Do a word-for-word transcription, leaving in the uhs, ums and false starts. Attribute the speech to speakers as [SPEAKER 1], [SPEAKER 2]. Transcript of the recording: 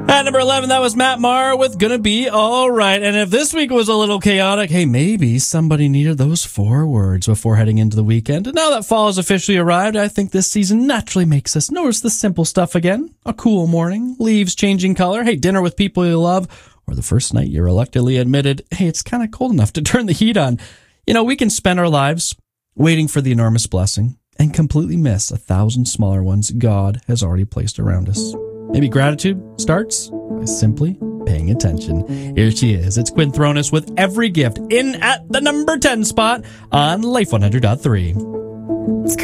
[SPEAKER 1] At number eleven, that was Matt Maher with Gonna Be Alright. And if this week was a little chaotic, hey, maybe somebody needed those four words before heading into the weekend. And now that fall has officially arrived, I think this season naturally makes us notice the simple stuff again. A cool morning, leaves changing color, hey, dinner with people you love, or the first night you reluctantly admitted, hey, it's kind of cold enough to turn the heat on. You know, we can spend our lives waiting for the enormous blessing and completely miss a thousand smaller ones God has already placed around us. Maybe gratitude starts by simply paying attention. Here she is. It's Quinn Thronis with Every Gift in at the number ten spot on Life one hundred point three.